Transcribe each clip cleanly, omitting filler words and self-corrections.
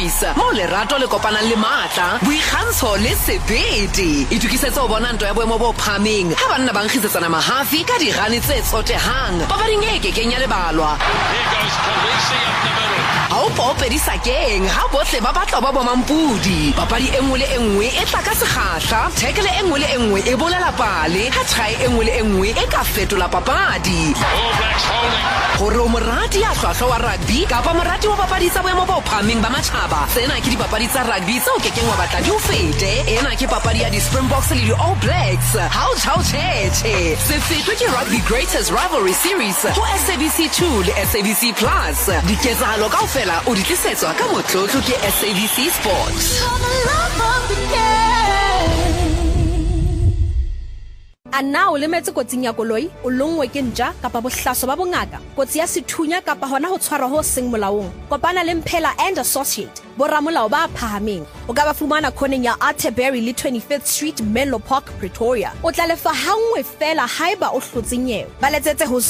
Series mo lerato le kopana le matla boikgantsho le sebete e tukisetsa o bona ntwa ya boemo bo phaming ha banna ba nkgisetsana mahafi ka dirane tse tsotehang papading e kekeng ya lebalwa. Here goes Khaleesi up the middle. Ha o popedi sakeng ha bohle ba batla ba bomampudi papadi engwe le engwe e tla ka sekgahla tackle engwe le engwe e bolela pale ha try engwe le engwe e ka fetola papadi. All Blacks holding. Hore o morati ya hlwahlwa wa rugby kapa morati wa papadi tsa boemo bo phaming ba matjhaba tsena ke dipapadi tsa rugby tseo kekeng wa batla di o fete ena ke papadi ya di-Springboks le di-All Blacks ciao tjhe se fetwe ke Rugby Greatest Rivalry Series ho SABC2 le SABC Plus diketsahalo kaofela o di tlisetswa ka motlotlo ke SABC Sport. A na o lemetse kotsing ya koloi o longwe ke ntja kapa bohlaso ba bongaka kotsi ya sethunya kapa hona ho tshwarwa ho seng molaong kopana le Mphela and Associate boramolao ba phahameng o ka ba fumana khoneng ya Atterbury le 25th Street Menlo Park Pretoria o tla lefa hangwe fela haeba o hlotse nyewe ba letsetse ho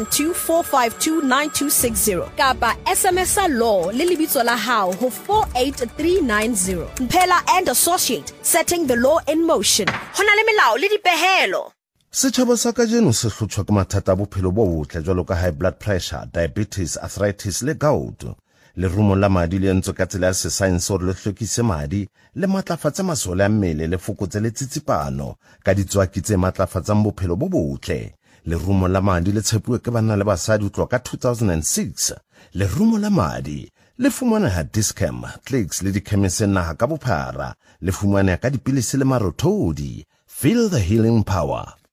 0124529260 kapa SMS law le lebitso la hao ho 48390. Mphela and Associate, setting the law in motion. Hona le melao le dipehelo. Setjhaba sa kajeno se hlotshwa ke mathata a bophelo bo botle jwalo ka high blood pressure, diabetes, arthritis le gout. Lerumo la madi le entse ka tsela ya science hore le hlwekise madi le matlafatse masole a mmele le fokotse le tsitsipano ka ditswaki tse matlafatsang bophelo bo botle. Lerumo la madi le tshepuwe ke banna le basadi ho tloha ka 2006. Lerumo la madi le fumaneha Dischem, Clicks le dikhemiseng naha ka bophara le fumaneha ka dipilisi le marothodi. Feel the healing power.